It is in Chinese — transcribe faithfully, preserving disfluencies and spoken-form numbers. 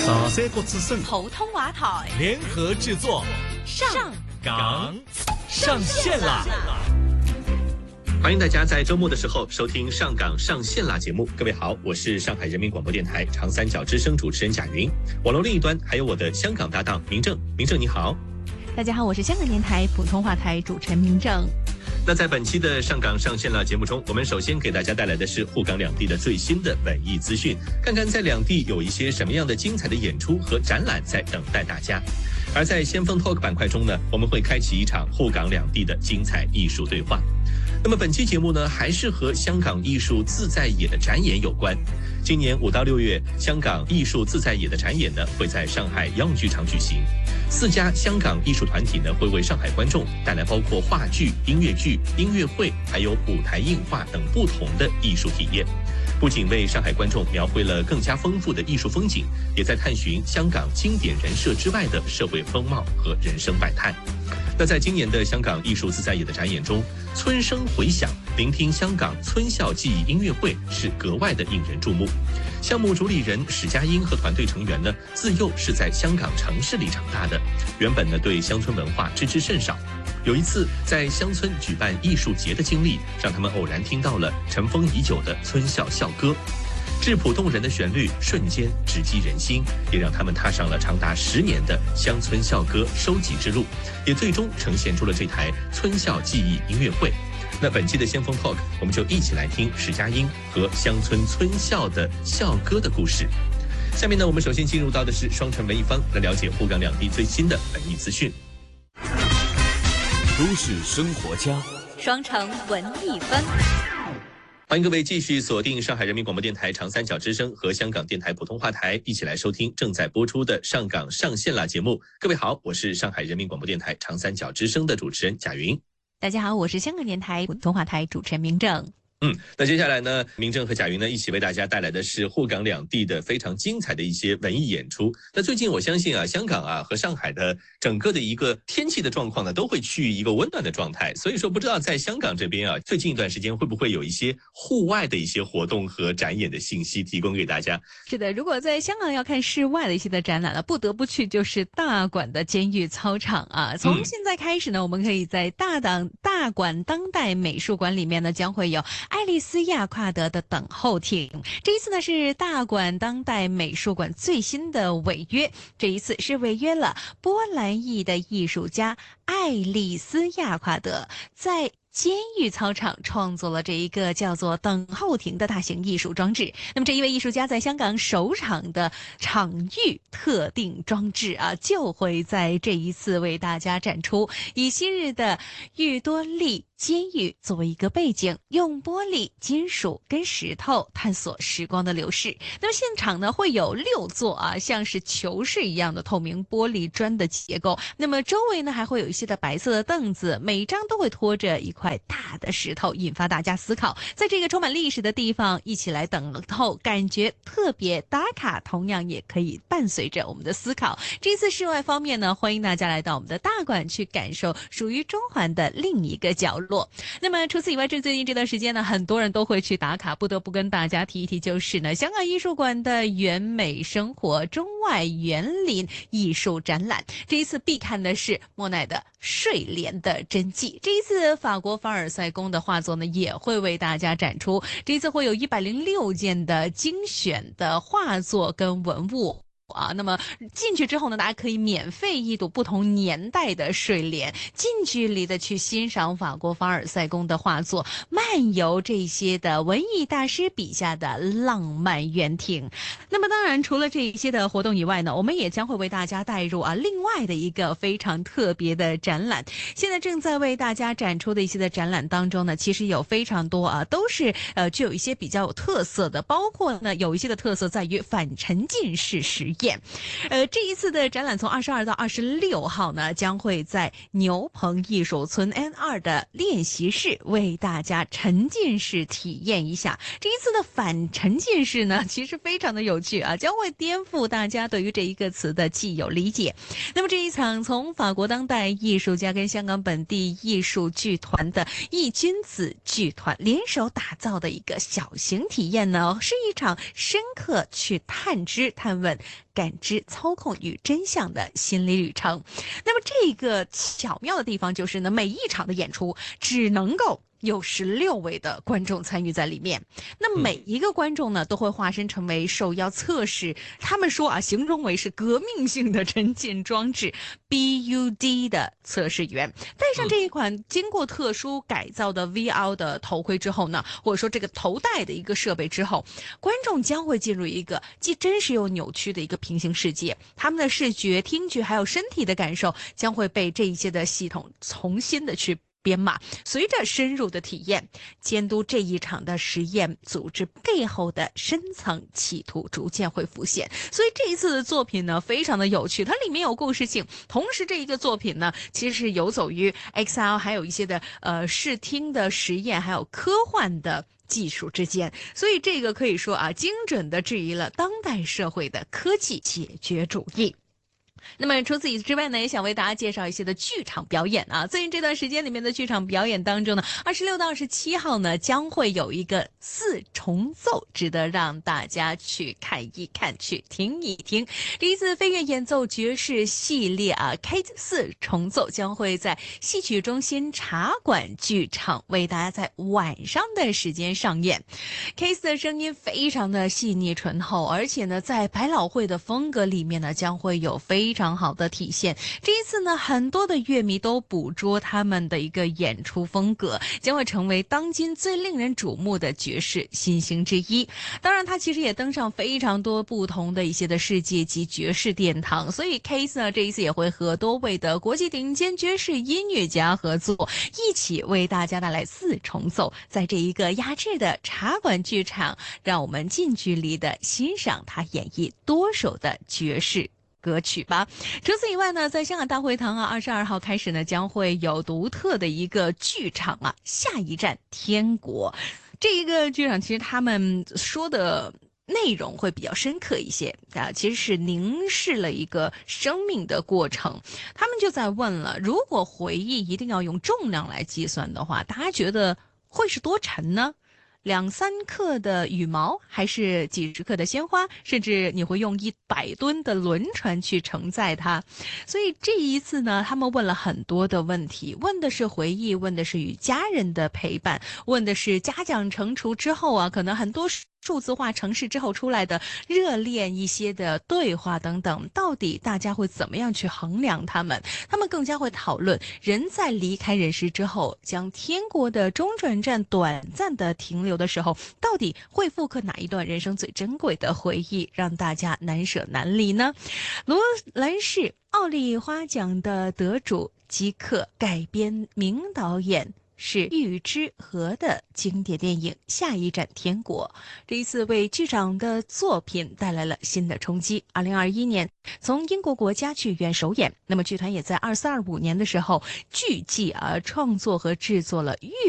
沙山国之声普通话台联合制作， 上港上线啦！ 欢迎大家在周末的时候收听上港上线啦节目。各位好，我是上海人民广播电台长三角之声主持人贾云，网络另一端还有我的香港搭档明正。明正你好。 大家好，我是香港电台普通话台主持人明正。 那在本期的上港上线啦节目中，我们首先给大家带来的是沪港两地的最新的文艺资讯，看看在两地有一些什么样的精彩的演出和展览在等待大家。而在先锋 Talk 板块中呢，我们会开启一场沪港两地的精彩艺术对话。那么本期节目呢，还是和香港艺术自在野的展演有关。今年五到六月，香港艺术自在野的展演呢，会在上海央剧场举行。四家香港艺术团体呢，会为上海观众带来包括话剧、音乐剧、音乐会，还有舞台映画等不同的艺术体验。不仅为上海观众描绘了更加丰富的艺术风景，也在探寻香港经典人设之外的社会风貌和人生百态。那在今年的香港艺术自在野的展演中，村声回响，聆听香港村校记忆音乐会是格外的引人注目。项目主理人史嘉英和团队成员呢，自幼是在香港城市里长大的，原本呢对乡村文化知之甚少。有一次在乡村举办艺术节的经历，让他们偶然听到了尘封已久的村校校歌。质朴动人的旋律瞬间直击人心，也让他们踏上了长达十年的乡村校歌收集之路，也最终呈现出了这台村校记忆音乐会。那本期的先锋 Talk， 我们就一起来听史嘉英和乡村村校的校歌的故事。下面呢，我们首先进入到的是双城文艺坊，来了解沪港两地最新的文艺资讯。 都市生活家， 双城文艺坊。 欢迎各位继续锁定上海人民广播电台长三角之声和香港电台普通话台，一起来收听正在播出的上港上线啦节目。各位好，我是上海人民广播电台长三角之声的主持人贾云。 大家好，我是香港电台普通话台主持人明正。 嗯，那接下来呢，明正和贾云呢一起为大家带来的是沪港两地的非常精彩的一些文艺演出。那最近我相信啊，香港啊和上海的整个的一个天气的状况呢，都会趋于一个温暖的状态。所以说，不知道在香港这边啊，最近一段时间会不会有一些户外的一些活动和展演的信息提供给大家？ 是的，如果在香港要看室外的一些的展览了，不得不去就是大馆的监狱操场啊。从现在开始呢，嗯、我们可以在大档大馆当代美术馆里面呢，将会有爱丽丝亚夸德的等候亭。这一次呢是大馆当代美术馆最新的违约，这一次是违约了波兰裔的艺术家爱丽丝亚夸德在监狱操场创作了这一个叫做等候亭的大型艺术装置。那么这一位艺术家在香港首场的场域特定装置啊，就会在这一次为大家展出，以昔日的裕多利监狱作为一个背景，用玻璃、金属跟石头探索时光的流逝。那么现场呢会有六座啊像是球式一样的透明玻璃砖的结构，那么周围呢还会有一些的白色的凳子，每张都会拖着一块大的石头，引发大家思考。在这个充满历史的地方一起来等候，感觉特别打卡，同样也可以伴随着我们的思考。这次室外方面呢，欢迎大家来到我们的大馆去感受属于中环的另一个角落。那么除此以外，这最近这段时间呢，很多人都会去打卡，不得不跟大家提一提，就是呢，香港艺术馆的原美生活中外园林艺术展览。这一次必看的是莫奈的睡莲的真迹。这一次法国凡尔赛宫的画作呢，也会为大家展出。这一次会有一百零六件的精选的画作跟文物。啊，那么进去之后呢，大家可以免费一睹不同年代的睡莲，近距离的去欣赏法国凡尔赛宫的画作，漫游这些的文艺大师笔下的浪漫园庭。那么当然除了这一些的活动以外呢，我们也将会为大家带入啊另外的一个非常特别的展览。现在正在为大家展出的一些的展览当中呢，其实有非常多啊都是呃具有一些比较有特色的，包括呢有一些的特色在于反沉浸式实验。呃，这一次的展览从二十二到二十六号呢，将会在牛棚艺术村 N 二的练习室为大家沉浸式体验一下。这一次的反沉浸式呢，其实非常的有趣啊，将会颠覆大家对于这一个词的既有理解。那么这一场从法国当代艺术家跟香港本地艺术剧团的易君子剧团联手打造的一个小型体验呢，是一场深刻去探知探问感知、操控与真相的心理旅程。那么这个巧妙的地方就是呢，每一场的演出只能够有十六位的观众参与在里面，那每一个观众呢都会化身成为受邀测试，他们说啊，形容为是革命性的沉浸装置 B U D 的测试员。戴上这一款经过特殊改造的 V R 的头盔之后呢，或者说这个头戴的一个设备之后，观众将会进入一个既真实又扭曲的一个平行世界，他们的视觉、听觉还有身体的感受将会被这一些的系统重新的去编码，随着深入的体验，监督这一场的实验组织背后的深层企图逐渐会浮现。所以这一次的作品呢，非常的有趣，它里面有故事性，同时这一个作品呢，其实是游走于 X R 还有一些的呃视听的实验，还有科幻的技术之间，所以这个可以说啊，精准的质疑了当代社会的科技解决主义。那么除此之外呢，也想为大家介绍一些的剧场表演啊。最近这段时间里面的剧场表演当中呢，二十六到二十七号呢，将会有一个四重奏，值得让大家去看一看，去听一听。这一次飞跃演奏爵士系列啊 ，Kate 四重奏将会在戏曲中心茶馆剧场为大家在晚上的时间上演。Kate 的声音非常的细腻醇厚，而且呢，在百老汇的风格里面呢，将会有非非常好的体现。这一次呢，很多的乐迷都捕捉他们的一个演出风格，将会成为当今最令人瞩目的爵士新星之一。当然，他其实也登上非常多不同的一些的世界级爵士殿堂，所以 Case 呢这一次也会和多位的国际顶尖爵士音乐家合作，一起为大家带来四重奏。在这一个雅致的茶馆剧场，让我们近距离的欣赏他演绎多首的爵士歌曲吧。除此以外呢，在香港大会堂啊，二十二号开始呢，将会有独特的一个剧场啊，下一站天国。这一个剧场其实他们说的内容会比较深刻一些啊，其实是凝视了一个生命的过程。他们就在问了，如果回忆一定要用重量来计算的话，大家觉得会是多沉呢？两三克的羽毛，还是几十克的鲜花，甚至你会用一百吨的轮船去承载它。所以这一次呢，他们问了很多的问题，问的是回忆，问的是与家人的陪伴，问的是家长成熟之后啊，可能很多数字化城市之后出来的热恋一些的对话等等，到底大家会怎么样去衡量他们？他们更加会讨论人在离开人世之后，将天国的中转站短暂的停留的时候，到底会复刻哪一段人生最珍贵的回忆，让大家难舍难离呢？罗兰士奥利花奖的得主即刻改编名导演是玉之和的经典电影《下一站天国》，这一次为剧场的作品带来了新的冲击。二零二一年从英国国家剧院首演，那么剧团也在二四二五年的时候，剧季啊创作和制作了玉